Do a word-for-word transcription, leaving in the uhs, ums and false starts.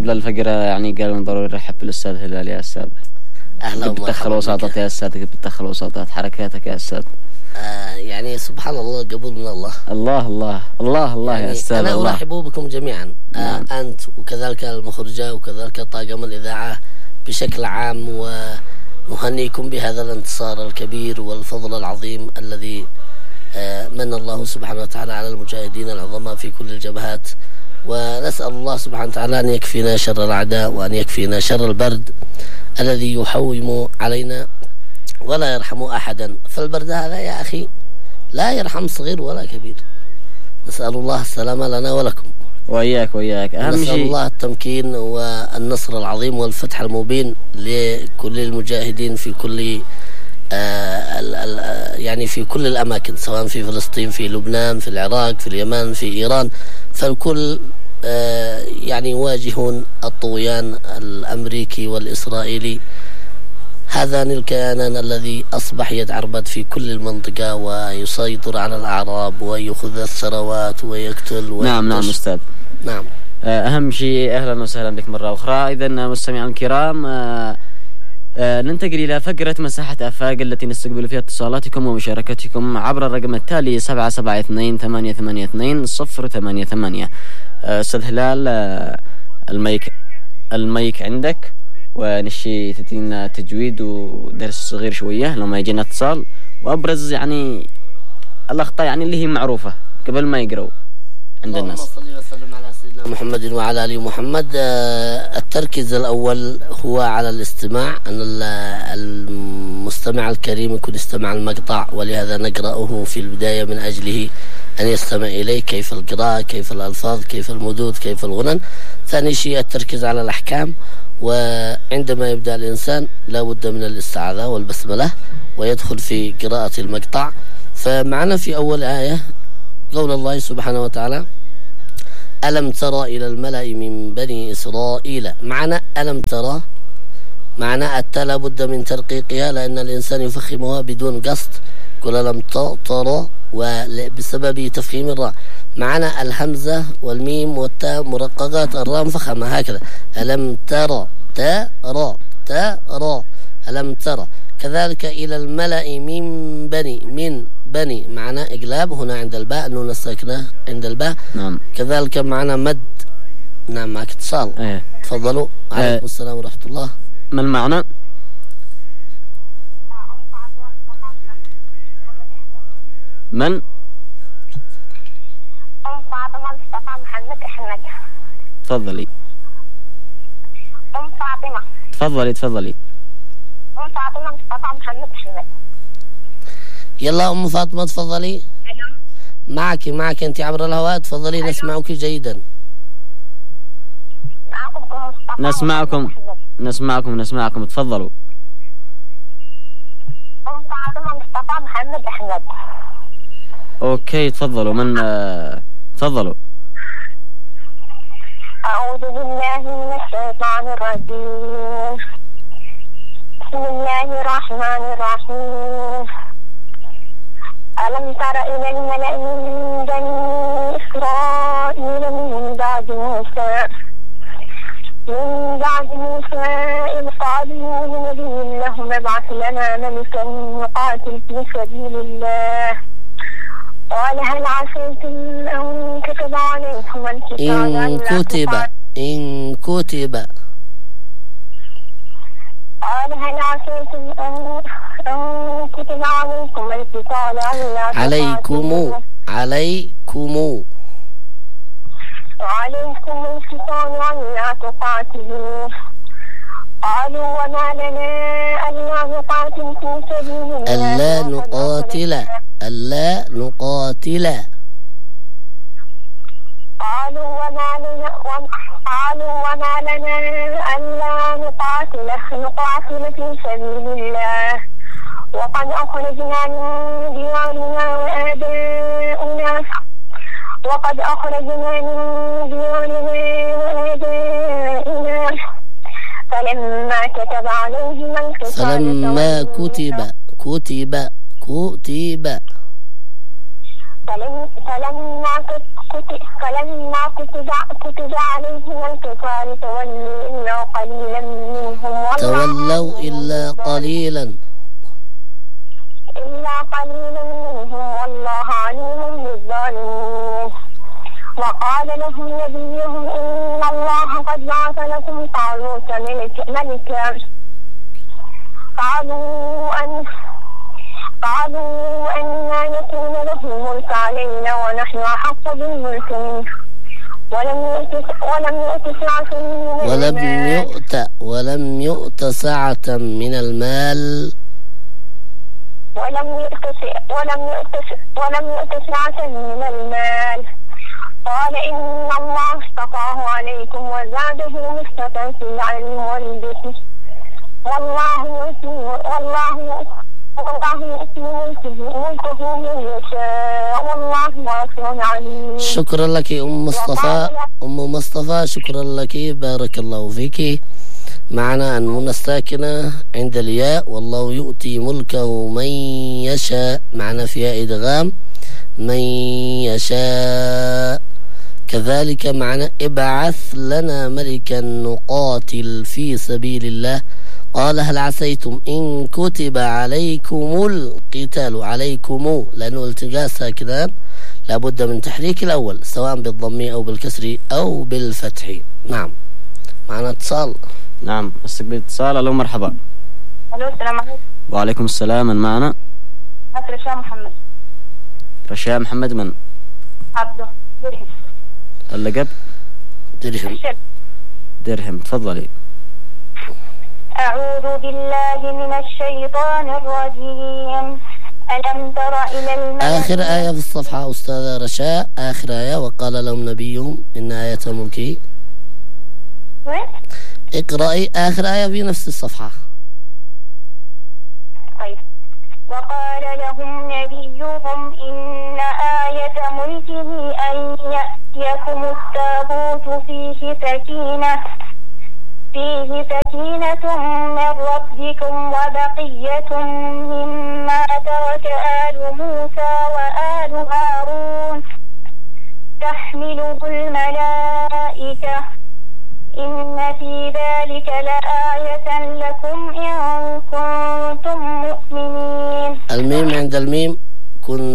قبل الفقرة يعني قالوا ضروري نرحب بالأستاذ هلال يا أستاذ. أهلا ومرحبا. بتدخل وساطات يا أستاذ، بتدخل وساطات حركاتك يا أستاذ. آه يعني سبحان الله، قبول من الله. الله الله الله الله يعني يا أستاذ. أنا الله. أرحب بكم جميعا. آه أنت وكذلك المخرجة وكذلك طاقم الإذاعة بشكل عام، ونهنيكم بهذا الانتصار الكبير والفضل العظيم الذي آه من الله سبحانه وتعالى على المجاهدين العظماء في كل الجبهات. ونسأل الله سبحانه وتعالى أن يكفينا شر الأعداء، وأن يكفينا شر البرد الذي يحوم علينا ولا يرحم أحدا. فالبرد هذا يا أخي لا يرحم صغير ولا كبير. نسأل الله السلامة لنا ولكم. وإياك وإياك. أهم نسأل شيء الله التمكين والنصر العظيم والفتح المبين لكل المجاهدين في كل آه ال ال يعني في كل الأماكن، سواء في فلسطين، في لبنان، في العراق، في اليمن، في إيران. فالكل آه يعني يواجهون الطغيان الأمريكي والإسرائيلي، هذان الكيانان الذي أصبح يتعربد في كل المنطقة ويسيطر على الأعراب ويأخذ الثروات ويقتل. نعم نعم أستاذ. نعم. أهم شيء أهلا وسهلا بك مرة أخرى. إذا مستمعينا الكرام، آه آه ننتقل إلى فقرة مساحة آفاق التي نستقبل فيها اتصالاتكم ومشاركتكم عبر الرقم التالي سبعة سبعة اثنين ثمانية ثمانية اثنين صفر ثمانية ثمانية. آه أستاذ هلال، آه المايك المايك عندك، ونشي تدينا تجويد ودرس صغير شوية لما يجينا اتصال، وأبرز يعني الأخطاء يعني اللي هي معروفة قبل ما يقرأوا عند الناس. اللهم صل وسلم على سيدنا محمد وعلى آله محمد. التركيز الأول هو على الاستماع، أن المستمع الكريم يكون يستمع المقطع، ولهذا نقرأه في البداية من أجله أن يستمع إليه، كيف القراءة، كيف الألفاظ، كيف المدود، كيف الغنن. ثاني شيء التركيز على الأحكام، وعندما يبدأ الإنسان لا بد من الاستعاذة والبسملة ويدخل في قراءة المقطع. فمعنا في أول آية قول الله سبحانه وتعالى: ألم ترى إلى الملأ من بني إسرائيل. معنى ألم ترى معنى التاء لا بد من ترقيقها، لأن الإنسان يفخمها بدون قصد. قل ألم ترى، وبسبب تفخيم الراء. معنى الهمزة والميم والتاء مرققات، الراء مفخمة هكذا. ألم ترى، ترى ترى ألم ترى. كذلك إلى الملأ من بني من بني معنى إقلاب هنا عند الباء، نون الساكنة عند الباء. نعم. كذلك معنى مد. نعم، معك اتصال. ايه. تفضلوا. عليكم ايه. السلام ورحمة الله. ما المعنى؟ من؟ أم فاطمة مصطفى محمد أحمد. تفضلي. أم فاطمة. تفضلي تفضلي. أم فاطمة مصطفى محمد أحمد. يلا أم فاطمة تفضلي. معك معك أنت عبر الهواء، تفضلي نسمعك جيدا. معكم أم مصطفى. نسمعكم نسمعكم نسمعكم تفضلوا. أم فاطمة مصطفى محمد أحمد. اوكي تفضلوا. من آه... تفضلوا. أعوذ بالله من الشيطان الرجيم. بسم الله الرحمن الرحيم. ألم تر إلى الملأ من بني إسرائيل من بعد موسى من بعد موسى إذ قالوا لنبي لهم ابعث لنا ملكا نقاتل في سبيل الله قال هل عسيتم أن كتب عليكم القتال إن كتب إن كتب قال هل عسيتم أن أن كتب عليكم القتال ألا عليكم عليكم عليكم القتال ألا تقاتلوا قالوا وما لنا ألا نقاتل في سبيل الله ألا نقاتل ألا نقاتل قالوا وما لنا قالوا وما لنا ألا نقاتل نقاتل في سبيل الله وقد أخرجنا من ديارنا وآبائنا وقد أخرجنا من ديارنا وآبائنا فلما كتب عليهم القتال فلما كتب كتب كتب فلما كتب فلما كتب, كتب عليهم القتال تولوا إلا قليلا منهم تولوا إلا قليلا إلا قليلا منهم والله عليم بالظالمين. وقال لهم نبيهم إن الله قد بعث لكم طالوت ملكا قالوا أن قالوا أنا يكون له الملك علينا ونحن أحق بالملك منه ولم يؤت ولم يؤت سعة من ولم يؤت ولم يؤت سعة من المال ولم يؤت ولم يؤت ولم يؤت سعة من المال. قال إن الله اصطفاه عليكم وزاده بسطة في العلم والجسم والله يؤتي والله والله يؤتي ملكه من يشاء والله واسع عليم. شكرا لك أم مصطفى. أم مصطفى شكرا لك، بارك الله فيك. معنا النون الساكنة عند الياء، والله يؤتي ملكه من يشاء، معنا فيها إدغام من يشاء. كذلك معنا ابعث لنا ملكا نقاتل في سبيل الله. قال هل عسيتم إن كتب عليكم القتال، عليكم لأنه التقاء ساكنان لابد من تحريك الأول سواء بالضم أو بالكسر أو بالفتح. نعم معنا اتصال. نعم استقبل اتصال. الو مرحبا. الو السلام عليكم. وعليكم السلام. من معنا؟ رشا محمد. رشا محمد. من؟ عبده درهم. اللقب؟ درهم. درهم. تفضلي. أعوذ بالله من الشيطان الرجيم. ألم تر إلى الملأ. آخر آية في الصفحة أستاذة رشا، آخر آية. وقال لهم نبيهم إن آية ملكي. وين؟ اقرأي آخر آية في نفس الصفحة. طيب. وقال لهم نبيهم إن آية ملكه أن يأتيكم التابوت فيه سكينة فيه سكينة من ربكم وبقية مما ترك آل موسى وآل هارون تحمله الملائكة إن في ذلك لآية لكم إن كنتم مؤمنين. الميم عند الميم كن